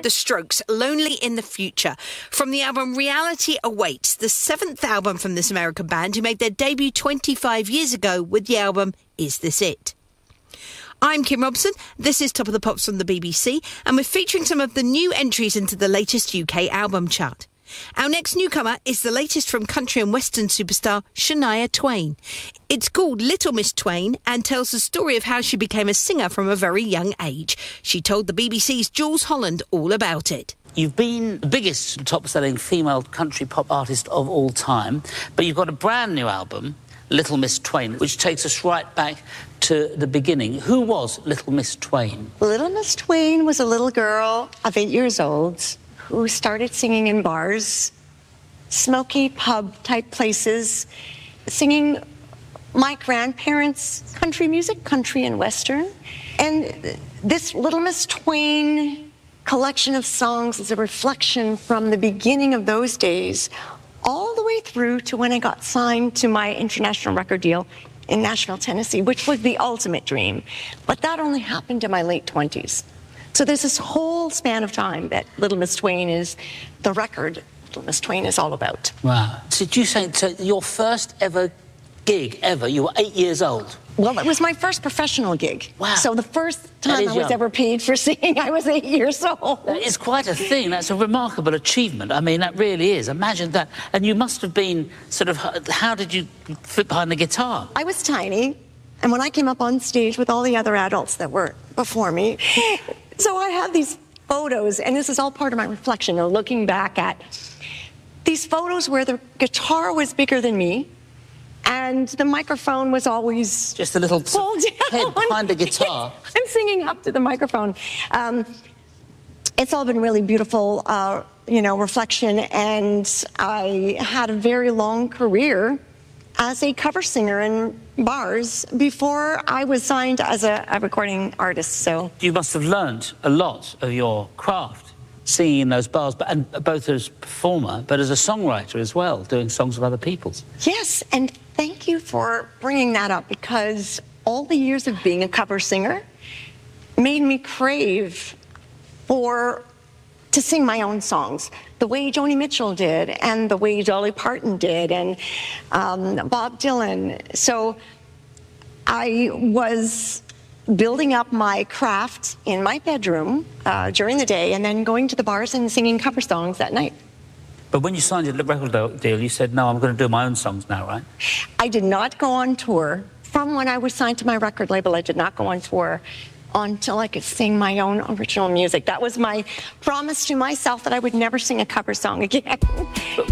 The Strokes, Lonely in the Future. From the album Reality Awaits, the seventh album from this American band who made their debut 25 years ago with the album Is This It? I'm Kim Robson. This is Top of the Pops from the BBC, and we're featuring some of the new entries into the latest UK album chart. Our next newcomer is the latest from country and western superstar Shania Twain. It's called Little Miss Twain and tells the story of how she became a singer from a very young age. She told the BBC's Jules Holland all about it. You've been the biggest top-selling female country pop artist of all time, but you've got a brand new album, Little Miss Twain, which takes us right back to the beginning. Who was Little Miss Twain? Little Miss Twain was a little girl of 8 years old who started singing in bars, smoky pub-type places, singing my grandparents' country music, country and western. And this Little Miss Twain collection of songs is a reflection from the beginning of those days all the way through to when I got signed to my international record deal in Nashville, Tennessee, which was the ultimate dream. But that only happened in my late 20s. So there's this whole span of time that Little Miss Twain is the record Little Miss Twain is all about. Wow. So did you say your first ever gig ever, you were 8 years old? Well, it was my first professional gig. Wow. So the first time I was ever paid for singing, I was 8 years old. That is quite a thing. That's a remarkable achievement. I mean, that really is. Imagine that. And you must have been sort of, how did you fit behind the guitar? I was tiny, and when I came up on stage with all the other adults that were before me, so I have these photos, and this is all part of my reflection, looking back at these photos where the guitar was bigger than me, and the microphone was always just a little pulled head behind the guitar. I'm singing up to the microphone. It's all been really beautiful, reflection, and I had a very long career as a cover singer in bars before I was signed as a recording artist. So you must have learned a lot of your craft singing in those bars, and both as a performer but as a songwriter as well, doing songs of other people's. Yes, and thank you for bringing that up, because all the years of being a cover singer made me crave to sing my own songs, the way Joni Mitchell did, and the way Dolly Parton did, and Bob Dylan. So I was building up my craft in my bedroom during the day, and then going to the bars and singing cover songs at night. But when you signed your record deal, you said, no, I'm going to do my own songs now, right? I did not go on tour. From when I was signed to my record label, I did not go on tour until I could sing my own original music. That was my promise to myself, that I would never sing a cover song again.